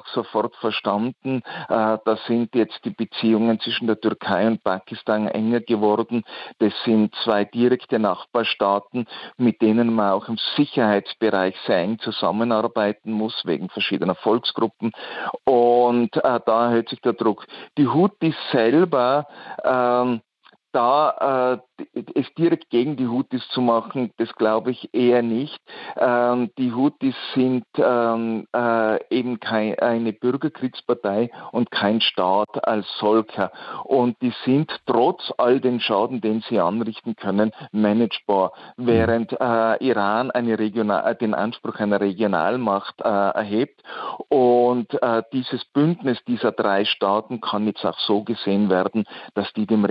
auch sofort verstanden. Da sind jetzt die Beziehungen zwischen der Türkei und Pakistan enger geworden. Das sind zwei direkte Nachbarstaaten, mit denen man auch im Sicherheitsbereich sehr eng zusammenarbeiten muss, wegen verschiedener Volksgruppen. Und da erhöht sich der Druck. Die Houthis selber, es direkt gegen die Houthis zu machen, das glaube ich eher nicht. Die Houthis sind eben eine Bürgerkriegspartei und kein Staat als solcher. Und die sind trotz all den Schaden, den sie anrichten können, managebar. Während Iran den Anspruch einer Regionalmacht erhebt. Und dieses Bündnis dieser drei Staaten kann jetzt auch so gesehen werden, dass die dem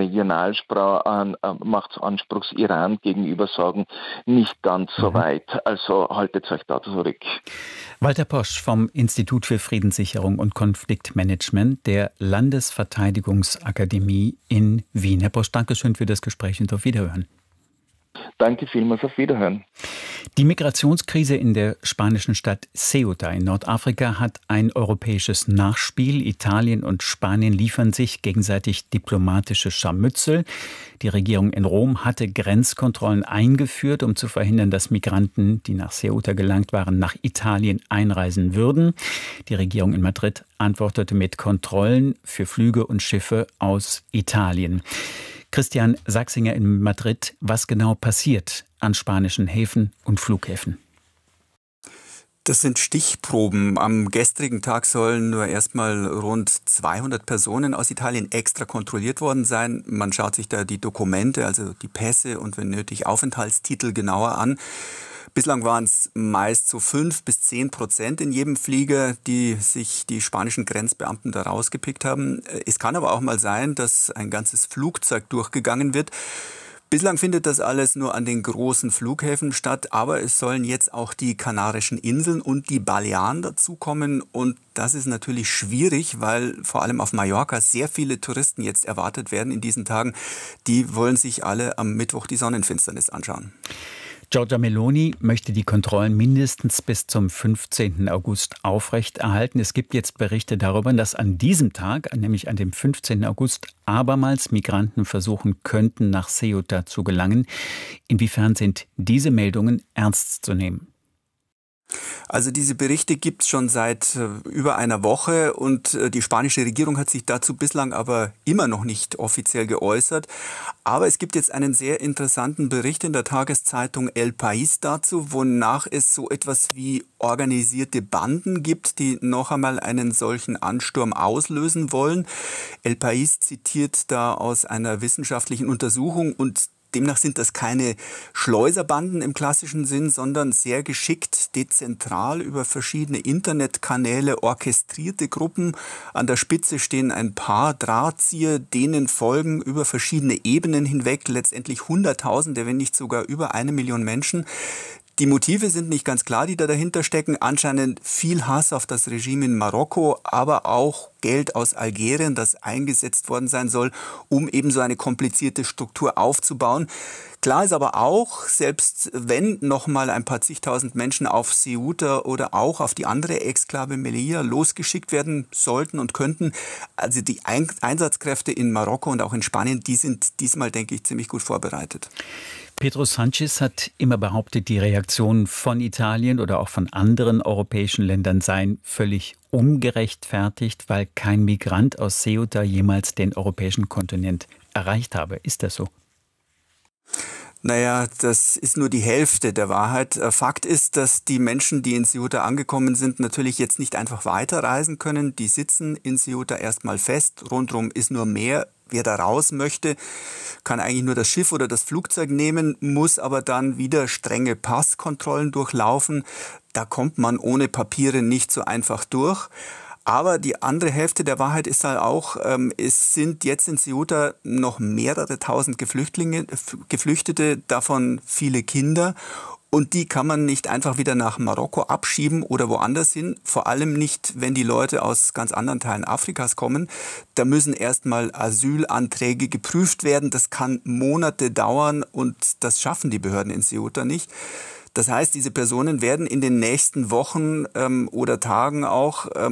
Machtsanspruchs Iran gegenüber sagen, nicht ganz so weit. Also haltet euch da zurück. Walter Posch vom Institut für Friedenssicherung und Konfliktmanagement der Landesverteidigungsakademie in Wien. Herr Posch, danke schön für das Gespräch und auf Wiederhören. Danke vielmals, auf Wiederhören. Die Migrationskrise in der spanischen Stadt Ceuta in Nordafrika hat ein europäisches Nachspiel. Italien und Spanien liefern sich gegenseitig diplomatische Scharmützel. Die Regierung in Rom hatte Grenzkontrollen eingeführt, um zu verhindern, dass Migranten, die nach Ceuta gelangt waren, nach Italien einreisen würden. Die Regierung in Madrid antwortete mit Kontrollen für Flüge und Schiffe aus Italien. Christian Sachsinger in Madrid, was genau passiert an spanischen Häfen und Flughäfen? Das sind Stichproben. Am gestrigen Tag sollen nur erstmal rund 200 Personen aus Italien extra kontrolliert worden sein. Man schaut sich da die Dokumente, also die Pässe und wenn nötig Aufenthaltstitel genauer an. Bislang waren es meist so 5-10% in jedem Flieger, die sich die spanischen Grenzbeamten da rausgepickt haben. Es kann aber auch mal sein, dass ein ganzes Flugzeug durchgegangen wird. Bislang findet das alles nur an den großen Flughäfen statt, aber es sollen jetzt auch die Kanarischen Inseln und die Balearen dazukommen. Und das ist natürlich schwierig, weil vor allem auf Mallorca sehr viele Touristen jetzt erwartet werden in diesen Tagen. Die wollen sich alle am Mittwoch die Sonnenfinsternis anschauen. Giorgia Meloni möchte die Kontrollen mindestens bis zum 15. August aufrechterhalten. Es gibt jetzt Berichte darüber, dass an diesem Tag, nämlich an dem 15. August, abermals Migranten versuchen könnten, nach Ceuta zu gelangen. Inwiefern sind diese Meldungen ernst zu nehmen? Also diese Berichte gibt es schon seit über einer Woche und die spanische Regierung hat sich dazu bislang aber immer noch nicht offiziell geäußert. Aber es gibt jetzt einen sehr interessanten Bericht in der Tageszeitung El País dazu, wonach es so etwas wie organisierte Banden gibt, die noch einmal einen solchen Ansturm auslösen wollen. El País zitiert da aus einer wissenschaftlichen Untersuchung und demnach sind das keine Schleuserbanden im klassischen Sinn, sondern sehr geschickt, dezentral über verschiedene Internetkanäle orchestrierte Gruppen. An der Spitze stehen ein paar Drahtzieher, denen folgen über verschiedene Ebenen hinweg letztendlich Hunderttausende, wenn nicht sogar über 1 Million Menschen. Die Motive sind nicht ganz klar, die da dahinter stecken. Anscheinend viel Hass auf das Regime in Marokko, aber auch Geld aus Algerien, das eingesetzt worden sein soll, um eben so eine komplizierte Struktur aufzubauen. Klar ist aber auch, selbst wenn noch mal ein paar zigtausend Menschen auf Ceuta oder auch auf die andere Exklave Melilla losgeschickt werden sollten und könnten, also die Einsatzkräfte in Marokko und auch in Spanien, die sind diesmal, denke ich, ziemlich gut vorbereitet. Pedro Sánchez hat immer behauptet, die Reaktionen von Italien oder auch von anderen europäischen Ländern seien völlig ungerechtfertigt, weil kein Migrant aus Ceuta jemals den europäischen Kontinent erreicht habe. Ist das so? Naja, das ist nur die Hälfte der Wahrheit. Fakt ist, dass die Menschen, die in Ceuta angekommen sind, natürlich jetzt nicht einfach weiterreisen können. Die sitzen in Ceuta erstmal fest. Rundherum ist nur Meer. Wer da raus möchte, kann eigentlich nur das Schiff oder das Flugzeug nehmen, muss aber dann wieder strenge Passkontrollen durchlaufen. Da kommt man ohne Papiere nicht so einfach durch. Aber die andere Hälfte der Wahrheit ist halt auch, es sind jetzt in Ceuta noch mehrere tausend Geflüchtete, davon viele Kinder. Und die kann man nicht einfach wieder nach Marokko abschieben oder woanders hin. Vor allem nicht, wenn die Leute aus ganz anderen Teilen Afrikas kommen. Da müssen erstmal Asylanträge geprüft werden. Das kann Monate dauern und das schaffen die Behörden in Ceuta nicht. Das heißt, diese Personen werden in den nächsten Wochen oder Tagen auch